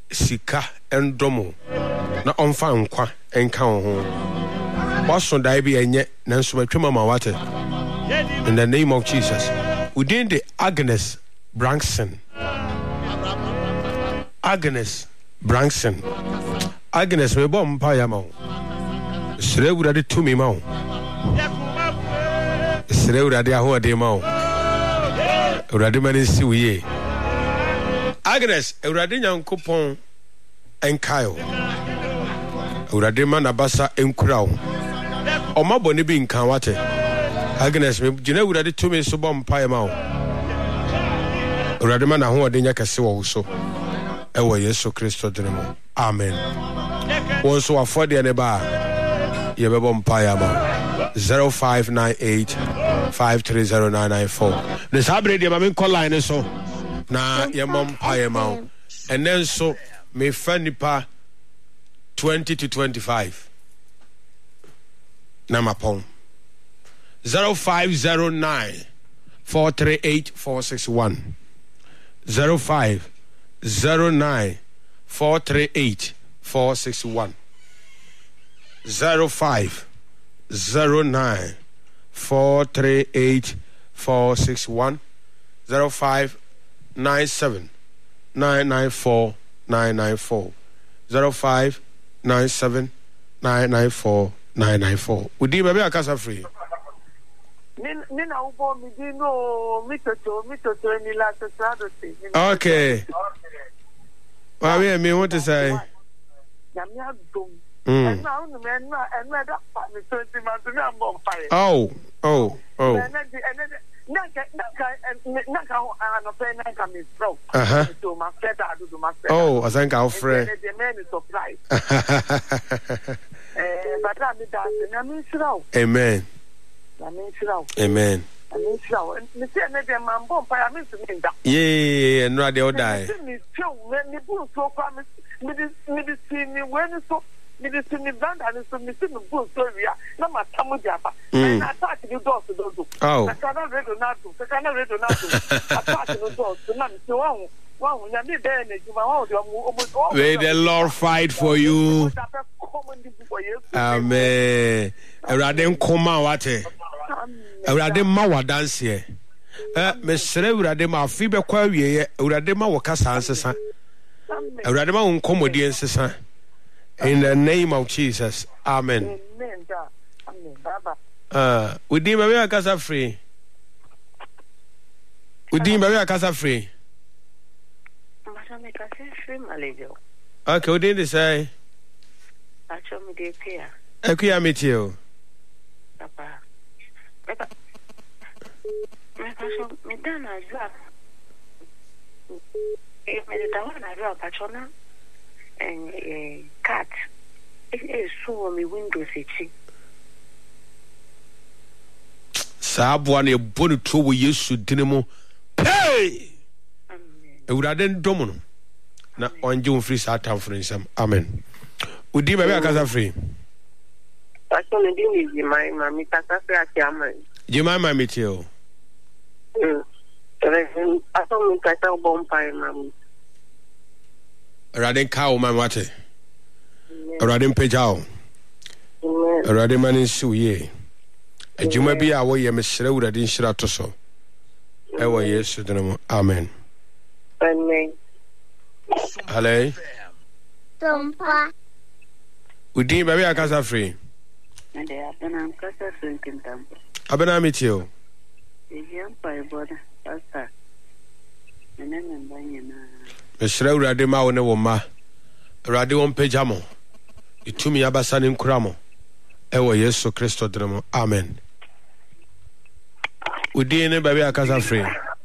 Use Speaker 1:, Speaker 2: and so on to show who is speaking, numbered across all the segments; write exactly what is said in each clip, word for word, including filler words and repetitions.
Speaker 1: sika endomo na onfa nkwa enka ho waso dai bi enye nanso matwema ma wate in the name of Jesus. Within the Agnes Branson Agnes Branson Agnes me bom pa ya ma sere wurade tumi ma wo sere wurade ahode ma wo wurade mani si wiye Agnes wurade nyankopon enkayo wurade mana basa enkura wo oma boni bi nkan wate Agnes me gina wurade tumi so bom pa ya ma wo wurade mana ahode nya kase wo so ewo Yesu Kristo dinemo amen won so afode ne ba ye bebo mpa ya ma zero five nine eight five three zero nine nine four ne sabre de ma men call line so na ye mom pa ya ma and then so me fanipa twenty to twenty-five na mapon zero five zero nine four three eight four six one zero five zero nine four three eight four six one zero five zero nine four three eight four six one zero five nine seven nine nine four nine nine four zero five nine seven nine nine four nine nine four. Udi baby akasa free.
Speaker 2: Nina ubo mi dino mitoto mitoto ni la tosado te.
Speaker 1: Okay. Well, we me want to say.
Speaker 2: Yamia dum.
Speaker 1: Mm. Oh, oh, oh. Uh-huh. Oh, I think I'll fret. Amen. Amen. Yeah, no, they'll die.
Speaker 2: Me this me band and so me see me go story na ma tamu diaba na attack the doors to do
Speaker 1: oh
Speaker 2: na kana redo na do kana redo na do attack the doors na me so one one na me there na juma one de omo
Speaker 1: may the Lord fight for you. Amen. Erade nkoma wate erade ma wadanse eh me sere erade ma afi be kwa wiye erade ma wo kasa ansesa erade ma nkomodi ensesa. In the name of Jesus, amen.
Speaker 2: Amen. Amen. Baba.
Speaker 1: Uh, we did baby akasa free. We did baby akasa free.
Speaker 2: Mama me kasa free malejo.
Speaker 1: Okay, we did say.
Speaker 2: Acho me de kia.
Speaker 1: Ekuya meet you.
Speaker 2: Papa. Papa. Me kasa me dana za. E me de tawana za pachona. And a cat is so me windows itchy.
Speaker 1: Sabwan a bonnet to Yesu dinamo. Hey! I would have done domino. Not on June free Satan for some. Amen. Would you be a casa free?
Speaker 2: I saw the thing is my mammy Tata Yaman.
Speaker 1: You my mammy too.
Speaker 2: I saw me Tata Bompire, mammy.
Speaker 1: Radin cow man wate. Radin pejao. Radin man in suye. A juma be away a mesra radin shratoso. Ewa yes, amen.
Speaker 2: Amen.
Speaker 1: Hello.
Speaker 3: Tompa.
Speaker 1: Udi baby a casa free.
Speaker 2: And they have been on casa free in Tampa.
Speaker 1: Abena meet you.
Speaker 2: The young by border, Pastor. And then I'm buying
Speaker 1: Mesra urade ma wo ne wo ma urade won pejamo itumi abasa ne nkuramo ewo Yesu Kristo dremo amen. Udi ne baby akasa free.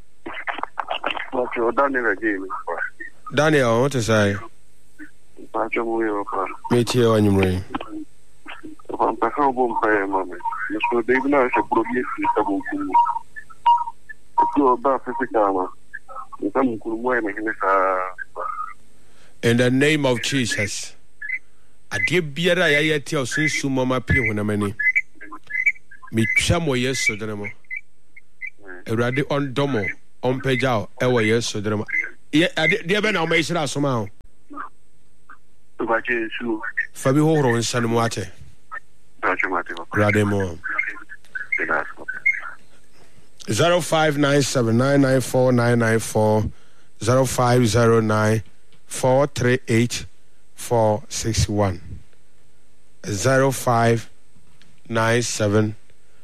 Speaker 4: Okay, Daniel again.
Speaker 1: Daniel, what to say?
Speaker 4: Pacho mu yo pa.
Speaker 1: Meet you on your
Speaker 4: Papa pa bom pa e mama. So they na se problem si tabo ku. Ko ba fisikama.
Speaker 1: In the name of Jesus, I give Biara Yayati of Sunsu Mama P. Hunamani. Me chamo yes, so drama. A radi on domo, on pejao, ewa yes, so drama. Yeah, I did never know, Mason.
Speaker 4: Bache Su.
Speaker 1: Fabi Horo and Sanmuate. Rademo. Zero five nine seven nine nine four nine nine four zero five zero nine four three eight four six one zero five nine seven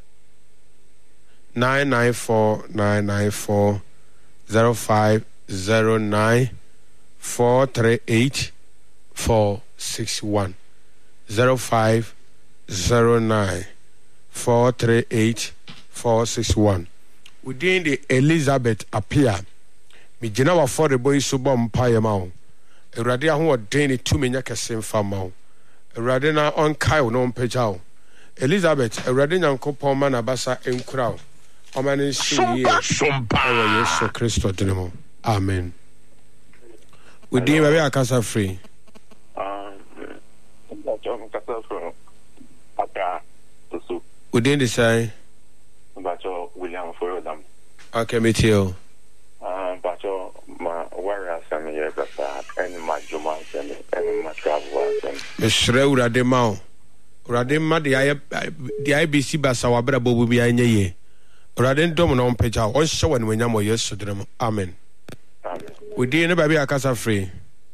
Speaker 1: nine nine four nine nine four zero five zero nine four three eight four six one zero five zero nine four three eight four six one. Within the Elizabeth appear, me jina wa for the boy subo mpaye ma wo. Ewurade aho odin two menya kese fa ma wo. Ewurade na on kai wo no mpagya wo. Elizabeth, Ewurade nyankopon ma na basa enkura wo. Omani nsi ye. Ewo Yesu Kristo dinemo. Amen. Within we akasa free.
Speaker 4: Um, John Kasa from Accra to Su.
Speaker 1: Within the say
Speaker 4: Bacho William Forodam.
Speaker 1: Okay, meet you.
Speaker 4: Uh, Bacho, my warriors and yes, and my Juma and my travel.
Speaker 1: Mister Rademao. Radema, the I B C Basawabra Bobu be I ye. Raden Domino on page out. On show and when you're yes to them. Amen. We didn't baby a casa free.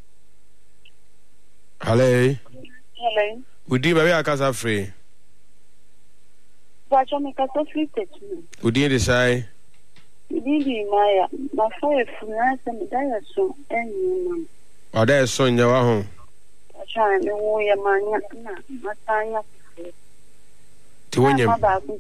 Speaker 1: Hello.
Speaker 2: Hello.
Speaker 1: We did baby a casa free.
Speaker 2: Bacho me casa free too.
Speaker 1: We didn't say.
Speaker 2: We didn't Maya. My fire finance and die so any.
Speaker 1: Or there's son your home.
Speaker 2: Bacho me wo ya manya na matanya.
Speaker 1: To win you.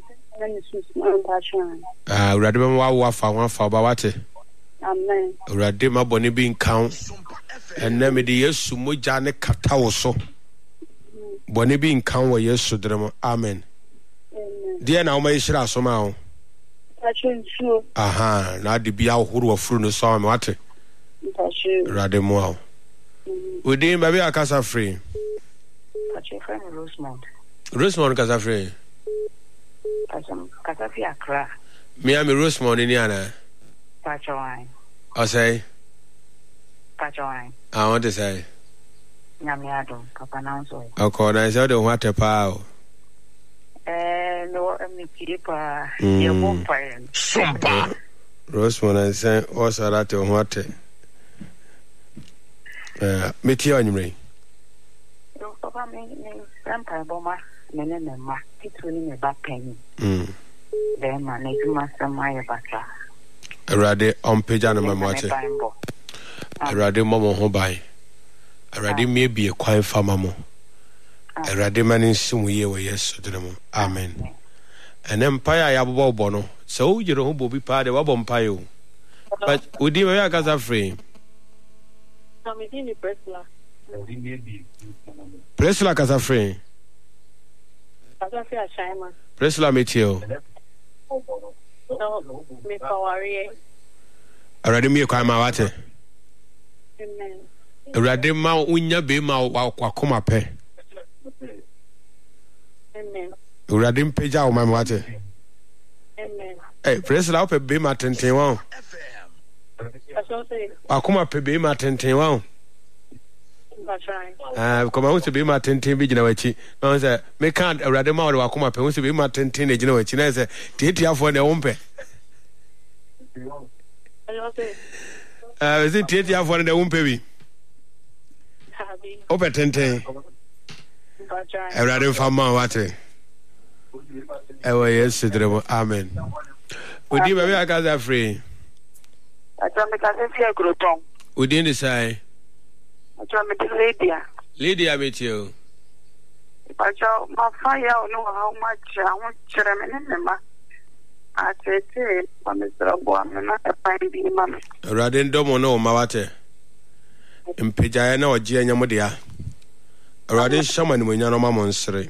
Speaker 1: Ah, Radema wa fa one for Bawate.
Speaker 2: Amen.
Speaker 1: Radema boni being count. And then me the Yesu mujane katawo so. Boni being count wa Yesu drama. Amen. Dear now my shira so ma. Aha, na de bia huru afuru no so me wate. Rademo. We dey baby akasa free.
Speaker 2: Pache friend Rosemont.
Speaker 1: Rosemont kasa free.
Speaker 2: Pasam kasa fi Accra.
Speaker 1: Me am Rosemont ni ana.
Speaker 2: Pacho wine.
Speaker 1: I say.
Speaker 2: Pacho wine.
Speaker 1: I want to say.
Speaker 2: Nyame adom papa na so.
Speaker 1: Okay, na say the what pa o.
Speaker 2: Eh no me kipa ye bompa.
Speaker 1: Sompa. Rosemont I say o sara te what. Eh meti onymre.
Speaker 2: No papa me me sampa boma me ne me ma titu ni me ba pen.
Speaker 1: Mm.
Speaker 2: Then ma ne duma samaye bata.
Speaker 1: Erade on page na mamwate. Erade momo ho bai. Erade me bi e kwan fa mamo. Erade mani nsimu ye wo Yesu dinemo. Amen. And empire ya bobo bono. So you know bo bi pa de wabo mpaye o. But udi we akasa free.
Speaker 2: Samidini Presla.
Speaker 1: Presla kasa free.
Speaker 2: Kasa free Ashaima.
Speaker 1: Presla metio.
Speaker 2: No, me pawari.
Speaker 1: Erade me kwan ma wate.
Speaker 2: Amen.
Speaker 1: Erade ma unya be ma wa kwakoma pe.
Speaker 2: Amen.
Speaker 1: Erade mpeja o ma wate.
Speaker 2: Amen.
Speaker 1: Eh, Presla o pe be ma tenten wa. Akoma pe be ma tenten wa. Ah, koma wo se be ma tenten bi gina wachi. No say me kan Erade ma o akoma pe wo se be ma tenten na gina wachi na say tietiafo na wo mpe. Ah, is it tietiafo na wo mpe bi? Ope tenten. Erade fama wate. Ewa Yesu dremo. Amen. Udi baby akaza free.
Speaker 2: Atome kasa fi Akroton.
Speaker 1: Udi ndi sai.
Speaker 2: Atome ti Lydia.
Speaker 1: Lydia meet you.
Speaker 2: Pacho ma fire no how much I want chere me ne ma. Atete pa me trabo amena e pa bi mama.
Speaker 1: Erade ndomo no ma wate. Mpejaye na oje anyamo dia. Erade shama ni munya no ma monsre.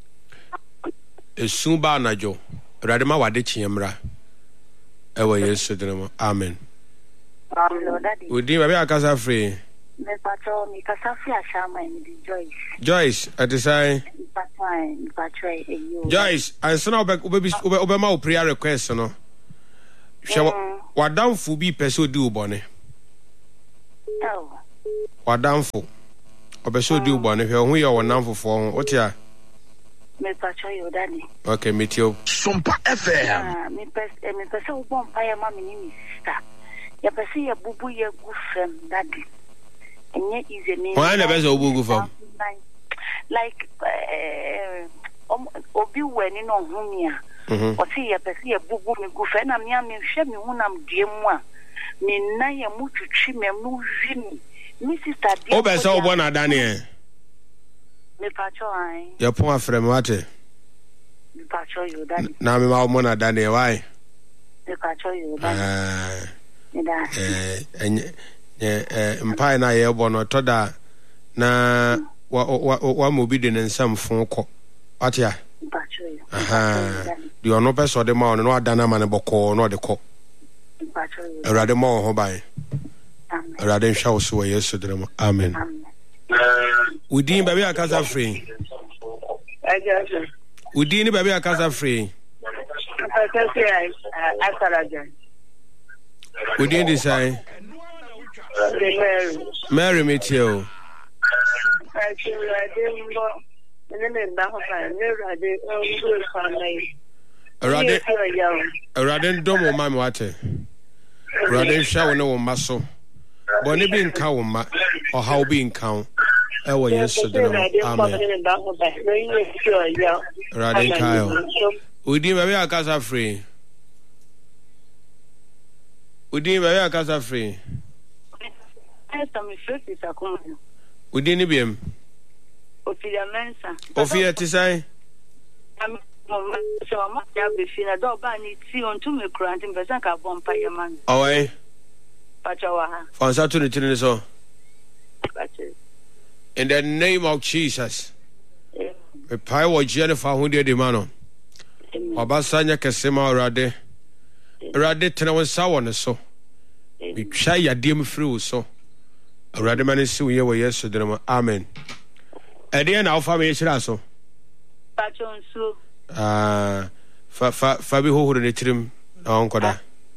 Speaker 1: Esu ba anajo. Erade ma wade chiemra. Ewa Yesu dinemo. Amen. Udi baby akasa free.
Speaker 2: Me pacho mi kasa fi Ashama ni Joyce.
Speaker 1: Joyce, atisai.
Speaker 2: Pacho pacho e you.
Speaker 1: Joyce, ansana obe obe obe ma o prayer request no. Hwe wadamfo bi pese odi ubone.
Speaker 2: Oh.
Speaker 1: Wadamfo obeso di ubo ne hwe ho ye wonam fofo ho otia
Speaker 2: me pacho yo dani
Speaker 1: okay metio
Speaker 5: Sumpa F M
Speaker 2: ah me pes me pes u bom pa ya mama ni mi sister ya pes ya bubu ya gu fam dadi enye ize me
Speaker 1: why na beso bubu gu fam
Speaker 2: like um obi weni no humia o si ya pes ya bubu me gu fam na me am hwe me hunam die mu a me na ya mututwi me mu vimi mi sister die
Speaker 1: obeso obo na dani
Speaker 2: me pacho ai
Speaker 1: ya pon afrem wate
Speaker 2: me pacho yo dani
Speaker 1: na me ma omo na dani why
Speaker 2: me pacho yo dani
Speaker 1: eh
Speaker 2: da
Speaker 1: eh eh mpai na ye bo no toda na wa wa wa mobi de nsam fon ko atia
Speaker 2: pacho yo
Speaker 1: aha di ono peso de ma no adana ma ne boko no de ko
Speaker 2: pacho yo
Speaker 1: erade ma ho bai
Speaker 2: amen
Speaker 1: erade nhwa wo so yesu drum amen
Speaker 2: amen
Speaker 1: udin baby akasa free
Speaker 2: ajaje
Speaker 1: udin baby akasa free
Speaker 2: pacho ai asaraja
Speaker 1: udin di sai
Speaker 2: Mary
Speaker 1: Mary Mitchell
Speaker 2: pacho rade mbo nene nda ho fa ne rade ndu fa nai
Speaker 1: erade erade ndomo ma me wate erade nhwa wo ne wo maso bo ne bi nka wo ma o ha wo bi nka wo ewo yesu drum amen erade kayo udin baby akasa free udin baby akasa free
Speaker 2: esta mi feti sakuma
Speaker 1: udin ni biem
Speaker 2: ofia mensa
Speaker 1: ofia tisai
Speaker 2: am mo so ma ya be fina do ba ni ti on to me kranti mpesa ka bompa ya man
Speaker 1: awai
Speaker 2: pacho wa ha
Speaker 1: fansa to ni tini so
Speaker 2: pacho
Speaker 1: in the name of Jesus me pai wo Jennifer hunde de mano obasanya kesema orade orade tena wonsa won so me twa yade m free wo so orade mane si wo ye wo yesu drum amen ede na ofa me yira so
Speaker 2: pacho nsu
Speaker 1: ah fa fa fa bi hohoro ne tirim na onkoda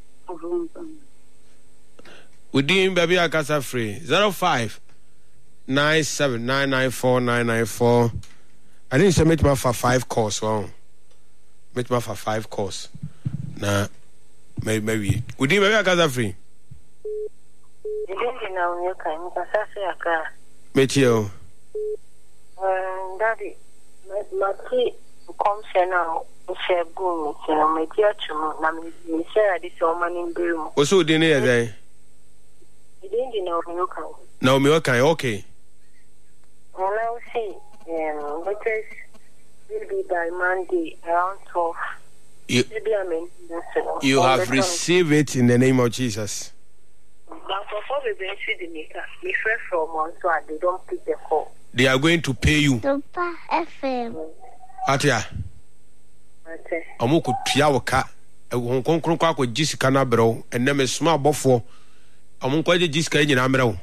Speaker 1: udin baby akasa free zero five nine seven nine nine four nine nine four. I didn't submit my for five course. Wow, meet my for five course. Nah, maybe maybe. Would you maybe I got free?
Speaker 2: You didn't know you can pass a car.
Speaker 1: Meet you.
Speaker 2: Um, Daddy, my key comes now. Share go, you know, my dear chum. Now, me share this woman in Broom.
Speaker 1: Also, dinner day.
Speaker 2: You didn't know you can.
Speaker 1: No, me okay, okay.
Speaker 2: Well, I'll see. Um, because maybe by Monday around twelve.
Speaker 1: You,
Speaker 2: maybe I mean,
Speaker 1: you have received it in the name of Jesus.
Speaker 2: But before we bring to the maker, we first from one so they don't pick the call.
Speaker 1: They are going to pay you.
Speaker 3: Sumpa F M.
Speaker 1: Atia.
Speaker 2: Okay.
Speaker 1: Amu ko tua wo ka. Ehon konkron kwa ko jisika na brew. Enne me sma abofo. Amu ko je jisika nyina mrew.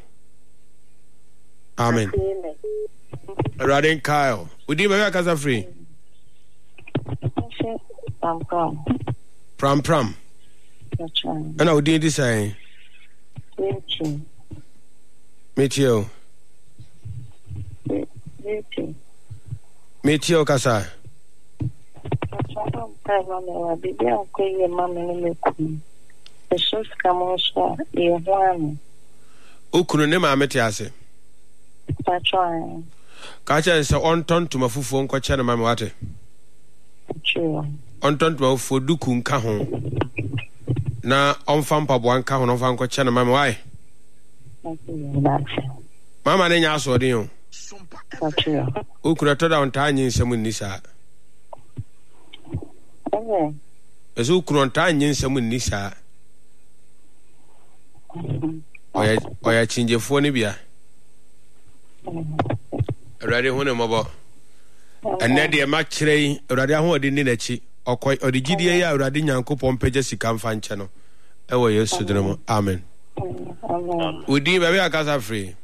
Speaker 1: Amen. Radin Kyle. Udi me akasa free.
Speaker 2: Pram pram.
Speaker 1: Pram pram.
Speaker 2: That's right.
Speaker 1: And I udi this say.
Speaker 2: Meeting.
Speaker 1: Meet you.
Speaker 2: Meeting.
Speaker 1: Meet you kasa.
Speaker 2: Bibi akoye mama ni meku. Jesus kamosha yehwana.
Speaker 1: Ukunu ne ma meti ase.
Speaker 2: Patron.
Speaker 1: Ka cha se on ton to mafufu nko che na ma wate.
Speaker 2: Chiwa.
Speaker 1: On ton to mafufu duku nka ho. Na on fam pabo nka ho no fa nko che na ma wai. Mama ne nya aso den o.
Speaker 2: Patron.
Speaker 1: Ukunu to da on ta anyi nsem ni sa.
Speaker 2: Eh.
Speaker 1: Ezu ukunu on ta anyi nsem ni sa. Oya oya chinjefo ne bia. Erade ho ne mobo. Enne de ma kire erade ho odi ni nachi. Okoy odi gidie ya erade Nyankopon pege sika mfa nche no. Ewo Yesu dino. Amen.
Speaker 2: Amen.
Speaker 1: Udi baby akasa free.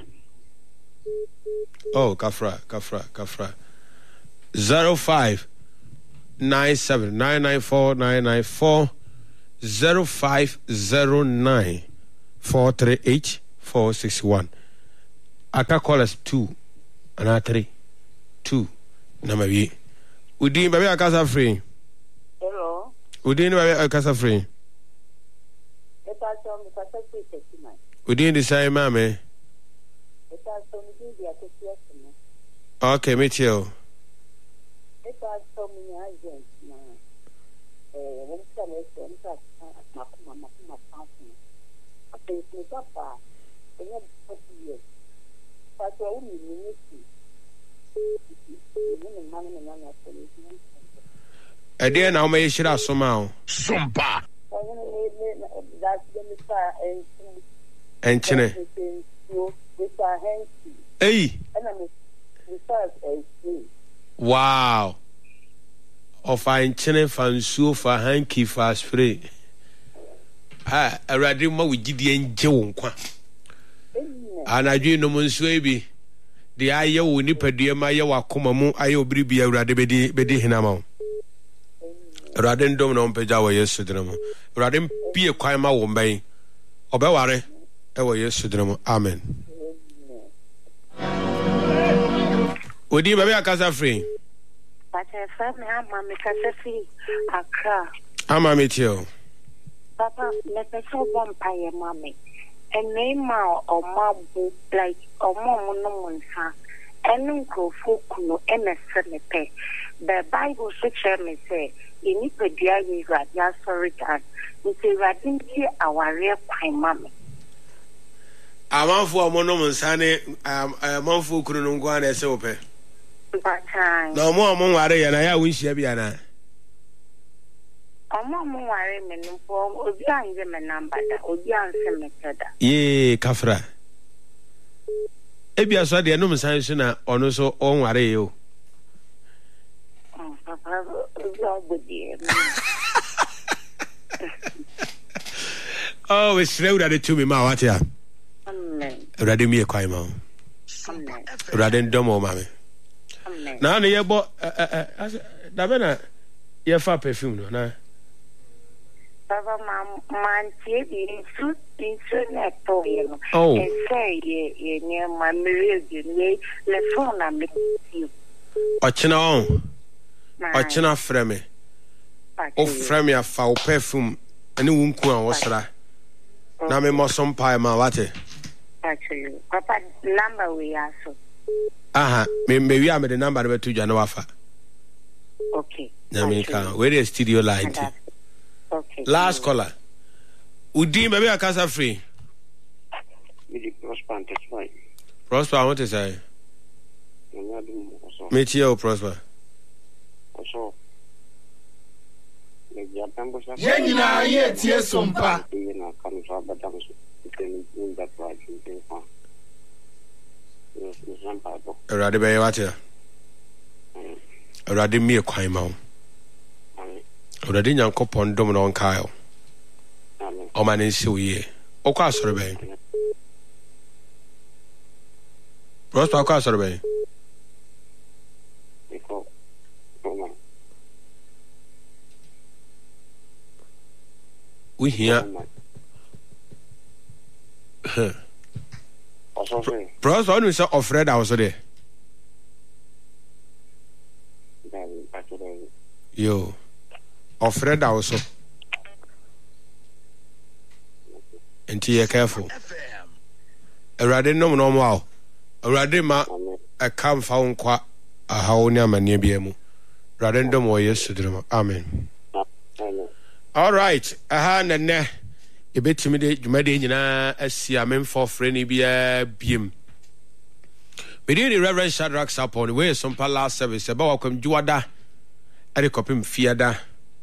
Speaker 1: Oh, kafra, kafra, kafra. zero five nine seven nine nine four nine nine four zero five zero nine four three eight four six one. aka callers two and three two na mawie udin baby akasa free
Speaker 2: hello
Speaker 1: udin baby akasa free
Speaker 2: eta so mi kasa free tetima
Speaker 1: udin decide mame
Speaker 2: eta so mi di akosia sima
Speaker 1: okay me too
Speaker 2: eta so mi agent na eh when ka le so nta makuma makuma fanfu ape ni papa enya poti pato umi ni nisi ni mama ni mama so ni
Speaker 1: ade na o me shira soma o sompa enchine hey wow of enchine fansuo fa hanky fa spray ha awrade ma wigidi enje wo nkwa anadwe no monso ebi de aye wo nipadua ma ye wakoma mu aye obribi awrade bedi bedi hinama awrade ndom no mpagya wo Yesu dinamo awrade pie kwan ma wo mban obeware e wo Yesu dinamo amen odi baby akasa free
Speaker 2: Papa family ama me kasa free Accra
Speaker 1: ama me tio
Speaker 2: Papa me pesa bompa ye mama and name ma o mabu like o momo no monsa enu nkrofo kuno emese me pe the Bible says me say ini pedia yi radia sorry dan we say radin ki aware kwan mama
Speaker 1: amanfo omono monsa ne amanfo kunu no ngwa na ese ope
Speaker 2: Batan
Speaker 1: na omo omo nware ya na ya wunhia bia na
Speaker 2: Omo mo ware me no po obi anje me number da obi anse me tada
Speaker 1: ye kafra ebia so de no msan so na ono so onware ye o
Speaker 2: papa obi ogbodi
Speaker 1: oh we sre ura de to me ma what ya
Speaker 2: amen
Speaker 1: ura de mi e kwai ma
Speaker 2: amen
Speaker 1: ura de ndomo ma me
Speaker 2: amen
Speaker 1: na na ye bo da be na ye fa perfume no na
Speaker 2: Papa man tie di su di su na to ye no
Speaker 1: oh
Speaker 2: e say ye ye ni ma mere di ni le phone na me ti
Speaker 1: o china on o china frame o frame afa o perfume ani wunku an wo sra na me mo som pai ma wate
Speaker 2: actually papa number we aso
Speaker 1: aha me me wi am the number be to dwa na wafa
Speaker 2: okay
Speaker 1: na me ka where is studio line ti
Speaker 2: okay
Speaker 1: last caller udin baby akasa free
Speaker 4: Me prosper and testify.
Speaker 1: Prosper I want to say
Speaker 4: Also,
Speaker 1: me tio Prosper
Speaker 4: also, me ya tambo sa.
Speaker 5: Yenina ye tie sompa.
Speaker 4: You know, come to our dams. You can do that right. You can find. Yes, it's one part.
Speaker 1: erade be wate erade mi e kwan ma wo erade nyankopon dom no nkae
Speaker 4: Amen.
Speaker 1: o ma ne nsi wo ye o kwa asore ben Prosper kwa asore ben
Speaker 4: Because, oh
Speaker 1: we here
Speaker 4: also say
Speaker 1: Prosper onu say ofred a wo so de
Speaker 4: that actually
Speaker 1: yo ofred a wo so enti ye careful erade nom no mo aw erade ma e kam fa wo nkwa ahawo ni amane bia mu erade ndom wo Yesu direma amen. All right aha nene ebetimi de dwumade nyina asia memfo freni bia biem bedi the Reverend Shadrach Sapon we some last service eba wakwam juwada ade kopim fiada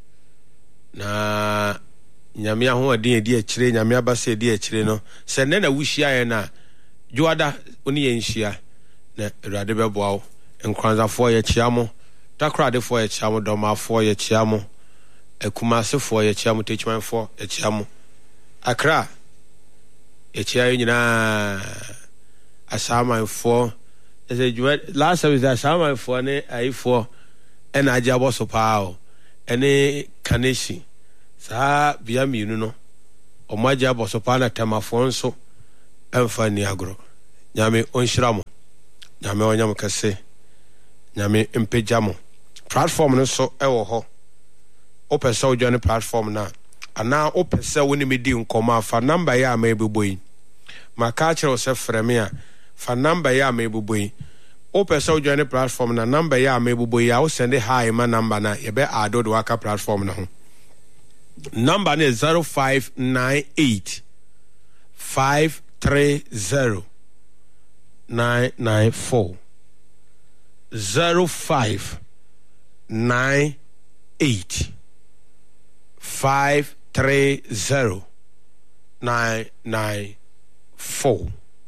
Speaker 1: na nyamia ho ade edi akire nyamia basa edi akire no se ne na wuhia ye na juwada oni ye nhia na erade beboawo enkranzafo ye chiamo takrade ye chiamo domafo ye chiamo ekumasefo ye chiamo techmanfo ye chiamo Accra ye chia nyina asamanfo ese juma last service asamanfo ne aifo ena ajabo so pao ene kaneshi sa bia miunu no omaja bo so pa na tamafo nso emfa ni agro nyame onhyira mo nyame onyam kase nyame empagya mo platform no so ewo ho opese wo join platform na ana opese wo ni medi nkoma afa number ya ma ebeboyi maka kire wo se frame a fa number ya ma ebeboyi opese wo join platform na number ya ma ebeboyi a wo send hi ma number na ye be ado do waka platform na ho number is zero five nine eight five three zero nine nine four zero five nine eight five three zero nine nine four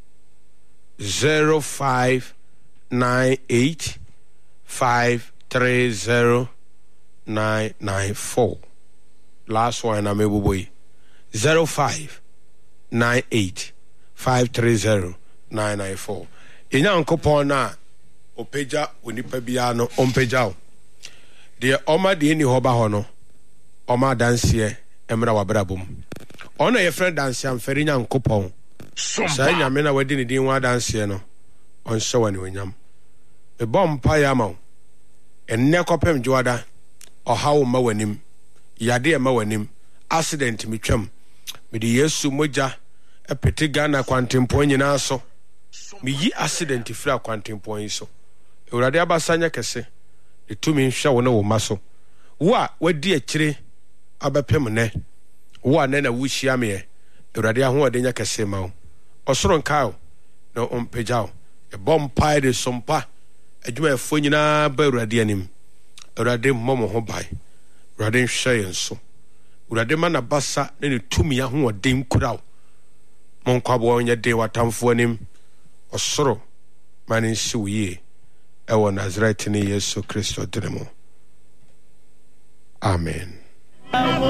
Speaker 1: zero five nine eight five three zero nine nine four. Last one I'm able boy zero five nine eight five three zero nine nine four. Inya nkopon na opeja onipa bia no ompeja de oma de ni hoba ho no oma danse emra wabrabom ona ye friend danse am feri nya nkopon sai nya me na wadi ni din wa danse no on so wani onyam e bom pa ya ma enne kopem juada o hawo ma wanim yade ma wanim accident mitwam me de Yesu moja epete Ghana kwantempo nyina so me yi accident fra kwantempo yi so Ewurade abasanya kese de tumi hwa wo na wo maso wo a wadi akire abapem ne wo a na na wuhia me Ewurade ahoɔden nya kese ma wo osoro nkae na ompejao e bom pai de sompa adwuma efo nyina ba Ewurade anim Ewurade mmomo ho bai Ewurade hwa yenso Ewurade ma na basa ne ne tumi ahoɔden kura wo monkwabo nya de watamfo anim osoro mane siwie ewo Nazareth ni Yesu Kristo dinemo. Amen.